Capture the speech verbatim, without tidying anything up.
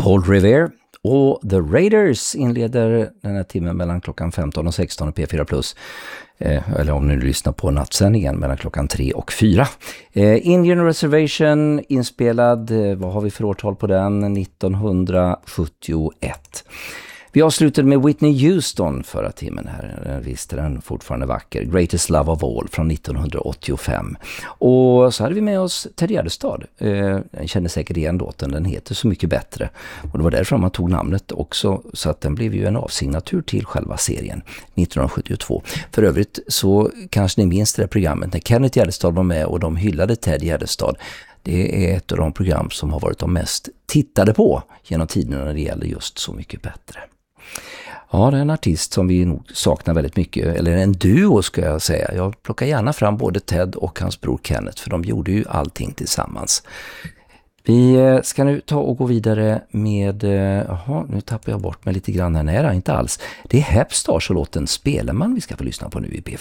Paul Revere och The Raiders inleder den här timmen mellan klockan femton och sexton och P fyra plus. Eh, eller om ni lyssnar på nattsändningen mellan klockan tre och fyra. Eh, Indian Reservation inspelad, eh, vad har vi för årtal på den? nittonhundrasjuttioett. Vi avslutade med Whitney Houston förra timmen här. Visst är den fortfarande vacker. Greatest Love of All från nittonhundraåttiofem. Och så hade vi med oss Ted Gärdestad. Eh, jag känner säkert igen låten. Den heter Så mycket bättre. Och det var därför man tog namnet också. Så att den blev ju en avsignatur till själva serien nittonhundrasjuttiotvå. För övrigt så kanske ni minns det här programmet när Kenneth Gärdestad var med och de hyllade Ted Gärdestad. Det är ett av de program som har varit de mest tittade på genom tiderna när det gäller just Så mycket bättre. Ja, det är en artist som vi nog saknar väldigt mycket, eller en duo ska jag säga. Jag plockar gärna fram både Ted och hans bror Kenneth, för de gjorde ju allting tillsammans. Vi ska nu ta och gå vidare med, jaha, nu tappar jag bort mig lite grann här nära, inte alls. Det är Hepstars och låten Speleman vi ska få lyssna på nu i P